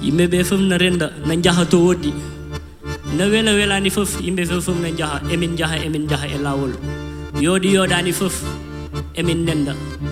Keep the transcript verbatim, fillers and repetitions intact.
yimɓe ɓe fof no renda no jaha to woɗɗi no wela welani fof yimɓe fof fof no jaha emin jaha emin jaha e lawol yooɗi yoɗani fof emin nenda